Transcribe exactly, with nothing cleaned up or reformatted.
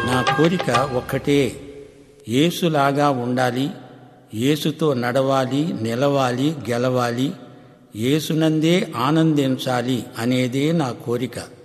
నా కోరిక ఒక్కటే, యేసులాగా ఉండాలి, యేసుతో నడవాలి, నిలవాలి, గెలవాలి, యేసునందే ఆనందించాలి అనేదే నా కోరిక.